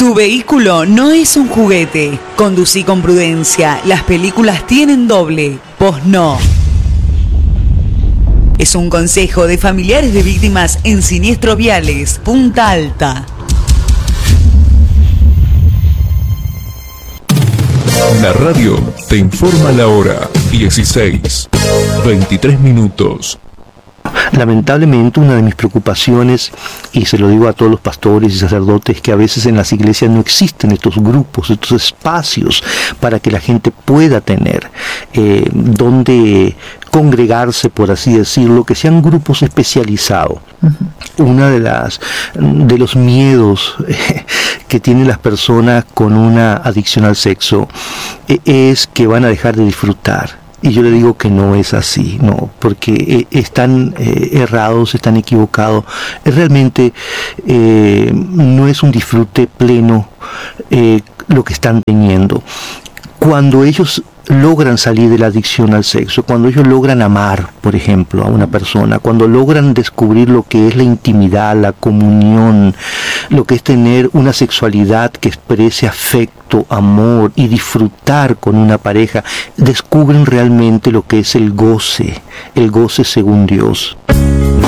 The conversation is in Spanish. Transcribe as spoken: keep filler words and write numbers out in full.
Tu vehículo no es un juguete. Conducí con prudencia. Las películas tienen doble. Vos no. Es un consejo de familiares de víctimas en siniestros viales. Punta Alta. La radio te informa la hora. dieciséis, veintitrés minutos. Lamentablemente, una de mis preocupaciones, y se lo digo a todos los pastores y sacerdotes, es que a veces en las iglesias no existen estos grupos, estos espacios para que la gente pueda tener eh, donde congregarse, por así decirlo, que sean grupos especializados. Uh-huh. Una de las de los miedos eh, que tienen las personas con una adicción al sexo eh, es que van a dejar de disfrutar. Y yo le digo que no es así, no, porque están eh, errados, están equivocados. Realmente eh, no es un disfrute pleno eh, lo que están teniendo. Cuando ellos logran salir de la adicción al sexo, cuando ellos logran amar, por ejemplo, a una persona, cuando logran descubrir lo que es la intimidad, la comunión, lo que es tener una sexualidad que exprese afecto, amor y disfrutar con una pareja, descubren realmente lo que es el goce, el goce según Dios.